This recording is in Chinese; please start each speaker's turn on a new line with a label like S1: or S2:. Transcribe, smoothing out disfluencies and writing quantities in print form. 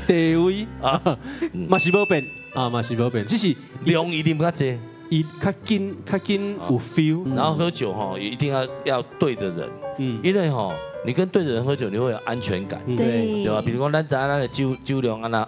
S1: 地位啊，嘛是无变啊，嘛是无变，只是
S2: 量一定不要接，
S1: 伊较紧有 feel，
S2: 然后喝酒哈也一定要对的人，因为哈你跟对的人喝酒，你会有安全感，
S1: 嗯
S2: 对吧？比如说咱的酒量啊